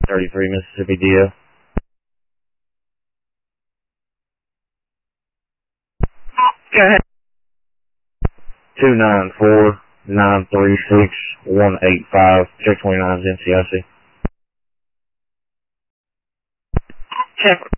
33 Mississippi DO. Go ahead. 294-936-185. Check 29's NCIC. Check.